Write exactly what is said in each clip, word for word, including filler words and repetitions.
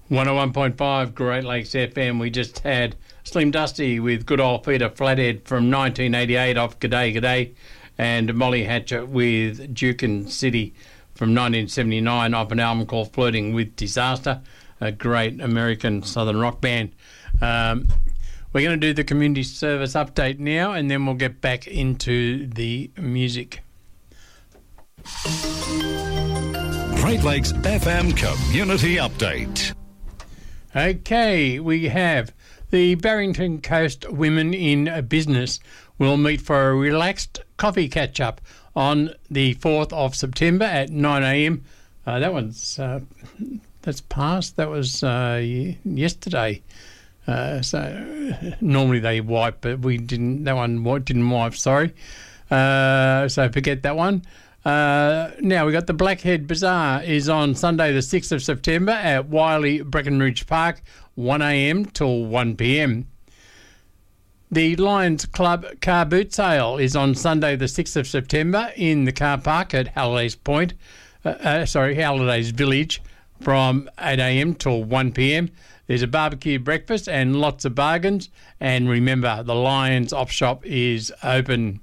one oh one point five Great Lakes F M. We just had Slim Dusty with Good Old Peter Flathead from nineteen eighty-eight off G'day G'day, and Molly Hatchet with Dukin City from nineteen seventy-nine off an album called Flirting with Disaster, a great American southern rock band. Um, we're going to do the community service update now, and then we'll get back into the music. Great Lakes F M Community Update. Okay, we have the Barrington Coast Women in Business will meet for a relaxed coffee catch-up on the fourth of September at nine a.m. Uh, that one's uh, that's past. That was uh, yesterday. Uh, so normally they wipe, but we didn't. That one didn't wipe. Sorry. Uh, so forget that one. Uh, now we got the Blackhead Bazaar is on Sunday the sixth of September at Wiley Breckenridge Park, one a.m. till one p.m. The Lions Club car boot sale is on Sunday the sixth of September in the car park at Hallidays Point, uh, uh, sorry, Hallidays Village from eight a.m. till one p.m. There's a barbecue breakfast and lots of bargains, and remember the Lions op shop is open.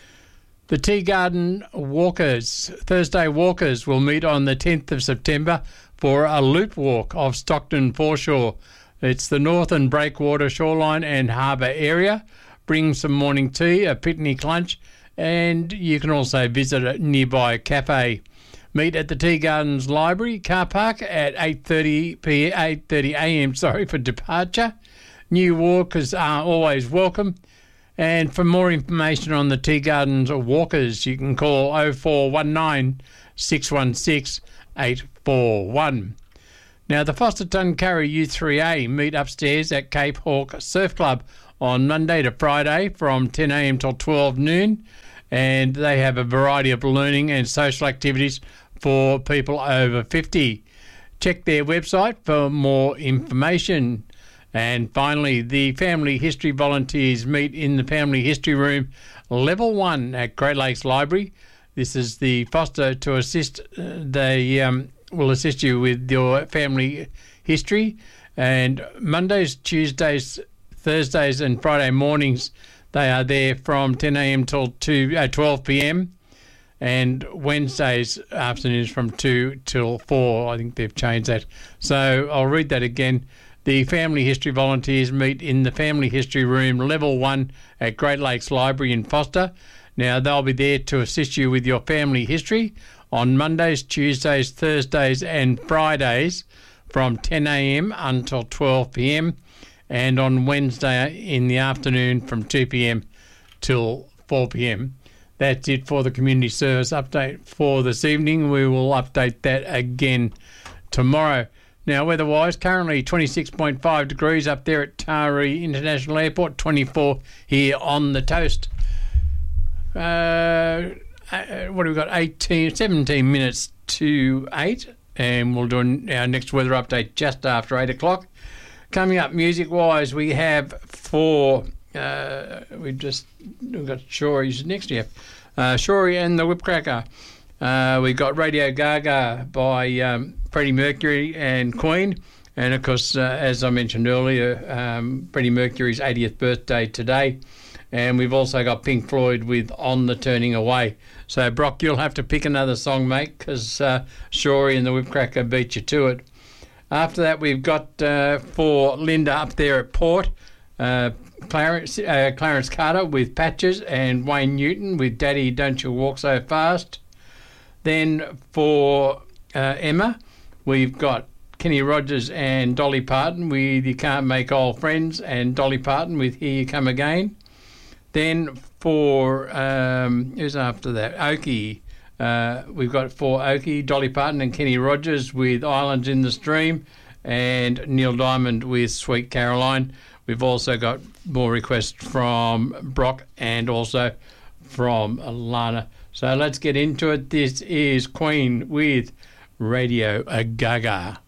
The Tea Garden Walkers, Thursday Walkers, will meet on the tenth of September for a loop walk of Stockton Foreshore. It's the Northern Breakwater Shoreline and Harbour area. Bring some morning tea, a picnic lunch, and you can also visit a nearby cafe. Meet at the Tea Gardens Library car park at eight thirty p eight thirty a.m. Sorry for departure. New walkers are always welcome. And for more information on the Tea Gardens Walkers, you can call oh four one nine, six one six, eight four one. Now, the Foster Tuncurry U three A meet upstairs at Cape Hawk Surf Club on Monday to Friday from ten a.m. till twelve noon, and they have a variety of learning and social activities for people over fifty. Check their website for more information. And finally, the Family History Volunteers meet in the Family History Room, Level one at Great Lakes Library. This is the foster to assist. Uh, they um, will assist you with your family history. And Mondays, Tuesdays, Thursdays and Friday mornings, they are there from ten a.m. till two, uh, twelve p.m. And Wednesdays afternoons from two till four. I think they've changed that. So I'll read that again. The Family History Volunteers meet in the Family History Room, Level one at Great Lakes Library in Foster. Now, they'll be there to assist you with your family history on Mondays, Tuesdays, Thursdays and Fridays from ten a.m. until twelve p.m. and on Wednesday in the afternoon from two p.m. till four p.m. That's it for the community service update for this evening. We will update that again tomorrow. Now, weather-wise, currently twenty-six point five degrees up there at Taree International Airport, twenty-four here on the Toast. Uh, what have we got? eighteen, seventeen minutes to eight, and we'll do our next weather update just after eight o'clock. Coming up, music-wise, we have four. Uh, we've just we've got Shory's next year. Uh, Shory and the Whipcracker. Uh, we got Radio Gaga by um, Freddie Mercury and Queen. And, of course, uh, as I mentioned earlier, um, Freddie Mercury's eightieth birthday today. And we've also got Pink Floyd with On the Turning Away. So, Brock, you'll have to pick another song, mate, because uh, Shory and the Whipcracker beat you to it. After that, we've got uh, for Linda up there at Port, uh, Clarence, uh, Clarence Carter with Patches and Wayne Newton with Daddy Don't You Walk So Fast. Then for uh, Emma, we've got Kenny Rogers and Dolly Parton with You Can't Make Old Friends, and Dolly Parton with Here You Come Again. Then for, um, who's after that? Okie. Uh, we've got for Okie, Dolly Parton and Kenny Rogers with Islands in the Stream, and Neil Diamond with Sweet Caroline. We've also got more requests from Brock and also from Lana. So let's get into it. This is Queen with Radio Gaga.